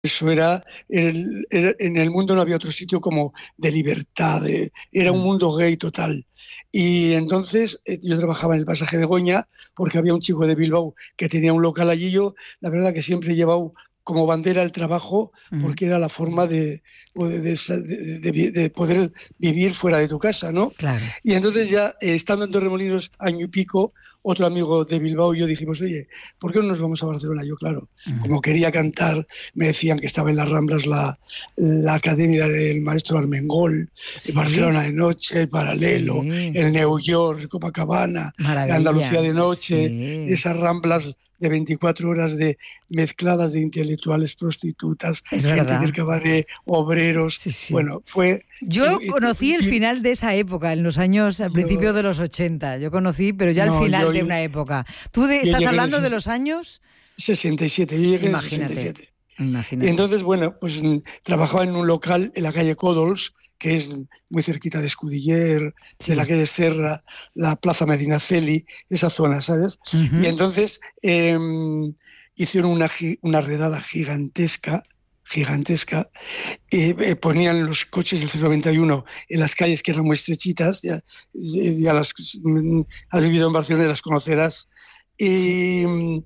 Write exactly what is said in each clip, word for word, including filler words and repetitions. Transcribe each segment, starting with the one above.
Eso era, el, era, en el mundo no había otro sitio como de libertad, de, era un mundo gay total. Y entonces eh, yo trabajaba en el pasaje de Goña porque había un chico de Bilbao que tenía un local allí. Yo, la verdad, que siempre he llevado como bandera el trabajo Mm, porque era la forma de, de, de, de, de poder vivir fuera de tu casa, ¿no? claro. Y entonces ya, eh, estando en Torremolinos año y pico, otro amigo de Bilbao y yo dijimos, oye, ¿por qué no nos vamos a Barcelona? Yo, claro, Mm, como quería cantar, me decían que estaba en las Ramblas la, la academia del maestro Armengol, sí, Barcelona de noche, el Paralelo, sí, el New York, Copacabana, Andalucía maravilla, de noche, sí, esas Ramblas de veinticuatro horas de mezcladas de intelectuales, prostitutas, es gente del verdad. cabaret, obreros. Sí, sí. Bueno, fue... Yo Y, conocí el y, final de esa época, en los años, al principio yo, de los ochenta. Yo conocí, pero ya al no, final yo, de yo, una época. ¿Tú de- yo estás llegué en el hablando de los años? sesenta y siete, yo llegué en el Imagínate, sesenta y siete. Y imagínate. entonces, bueno, pues mm, trabajaba en un local en la calle Códols, que es muy cerquita de Escudiller, de la Sí. calle Serra, la Plaza Medinaceli, esa zona, ¿sabes? Y Ujú. entonces eh, hicieron una, una redada gigantesca, gigantesca, y eh, ponían los coches del C noventa y uno en las calles que eran muy estrechitas, ya, ya las mm, has vivido en Barcelona y las conocerás, Sí. y,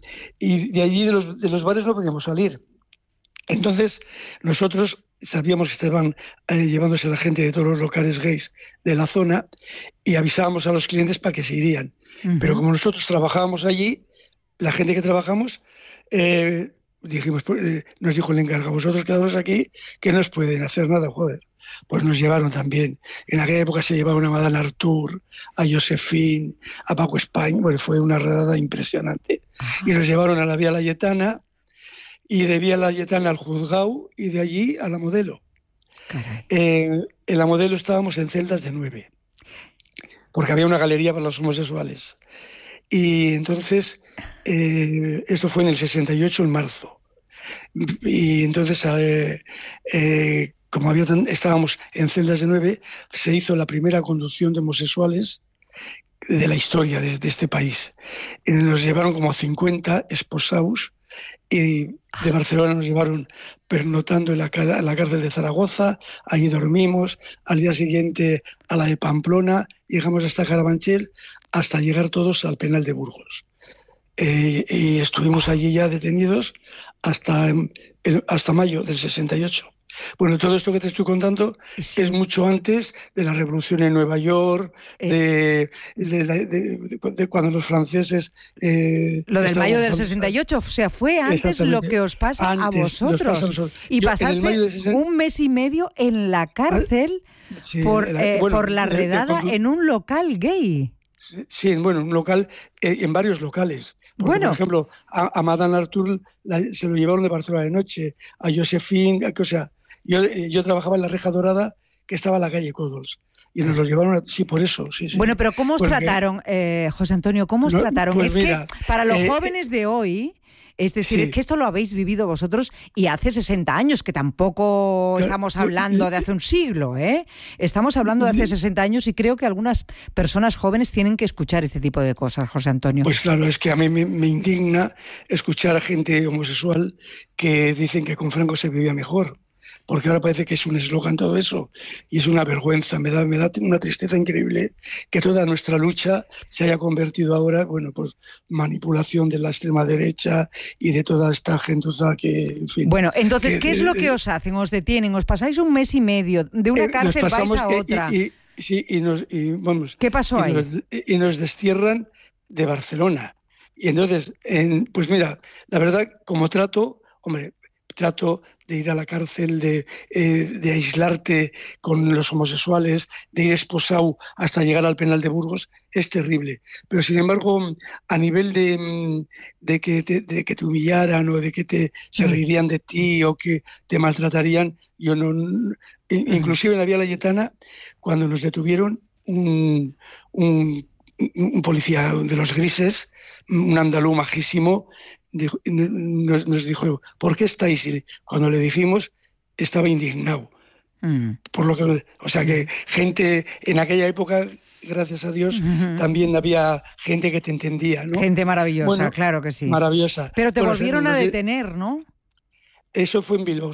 y de allí de los, de los bares no podíamos salir. Entonces, nosotros sabíamos que estaban eh, llevándose a la gente de todos los locales gays de la zona y avisábamos a los clientes para que se irían. Pero Ujú. como nosotros trabajábamos allí, la gente que trabajamos, eh, dijimos, pues, eh, nos dijo el encargado, vosotros quedaros aquí, que no os pueden hacer nada, joder. Pues nos llevaron también. En aquella época se llevaron a Madame Artur, a Josephine, a Paco España. Bueno, fue una redada impresionante. Y Ah, nos llevaron a la Vía Layetana, y de Vía Layetana al Juzgado y de allí a la Modelo. caray. Eh, en la Modelo estábamos en celdas de nueve, porque había una galería para los homosexuales. Y entonces, eh, esto fue en el sesenta y ocho, en marzo. Y entonces, eh, eh, como había tan, estábamos en celdas de nueve, se hizo la primera conducción de homosexuales de la historia de, de este país. Y nos llevaron como cincuenta esposados, y de Barcelona nos llevaron pernotando en la, en la cárcel de Zaragoza, allí dormimos, al día siguiente a la de Pamplona, llegamos hasta Carabanchel, hasta llegar todos al penal de Burgos. Eh, y estuvimos allí ya detenidos hasta, el, hasta mayo del sesenta y ocho. Bueno, todo esto que te estoy contando es Sí. mucho antes de la revolución en Nueva York, Eh, de, de, de, de, de cuando los franceses eh, lo del estaban mayo del ocupando sesenta esta... y ocho, o sea, fue antes lo Exactamente. que os pasa a Antes nos pasa a vosotros. nosotros. Y Yo en el pasaste mayo de sesenta... un mes y medio en la cárcel Sí, por, la, eh, bueno, por la de, de redada condu... en un local gay. Sí, bueno, en un local, eh, en varios locales. Porque, por Bueno, ejemplo, a, a Madame Artur la, se lo llevaron de Barcelona de noche, a Josephine, a, o sea, yo, eh, yo trabajaba en la Reja Dorada, que estaba en la calle Códols, y nos lo llevaron, a, sí, por eso, sí, sí. bueno, pero ¿cómo os Porque, trataron, eh, José Antonio? ¿Cómo os no, trataron? pues Es que mira, para los eh, jóvenes de hoy, es decir, es sí, que esto lo habéis vivido vosotros y hace sesenta años, que tampoco claro, estamos hablando de hace un siglo, ¿eh? Estamos hablando de hace sesenta años y creo que algunas personas jóvenes tienen que escuchar este tipo de cosas, José Antonio. pues claro, es que a mí me, me indigna escuchar a gente homosexual que dicen que con Franco se vivía mejor, porque ahora parece que es un eslogan todo eso, y es una vergüenza, me da, me da una tristeza increíble que toda nuestra lucha se haya convertido ahora, bueno, pues manipulación de la extrema derecha y de toda esta gentuza que, en fin... Bueno, entonces, Que, ¿qué es lo que eh, os hacen? ¿Os detienen? ¿Os pasáis un mes y medio? ¿De una eh, nos cárcel vais pasamos a eh, otra? y, y, sí, y nos y, vamos ¿Qué pasó y ahí? nos, y nos destierran de Barcelona. Y entonces, en, pues mira, la verdad, como trato, hombre, trato de ir a la cárcel, de, eh, de aislarte con los homosexuales, de ir esposado hasta llegar al penal de Burgos, es terrible. Pero sin embargo, a nivel de, de, que, te, de que te humillaran o de que te, se Mm, reirían de ti o que te maltratarían, yo no... mm, Inclusive en la Vía Layetana, cuando nos detuvieron, un, un, un policía de los grises, un andaluz majísimo, dijo, nos, nos dijo, ¿por qué estáis? Y cuando le dijimos, estaba indignado. mm, Por lo que, o sea que gente en aquella época, gracias a Dios, mm. también había gente que te entendía, ¿no? Gente maravillosa, Bueno, claro que sí. maravillosa. Pero te Bueno, se- volvieron a nos, detener, ¿no? Eso fue en Bilbao.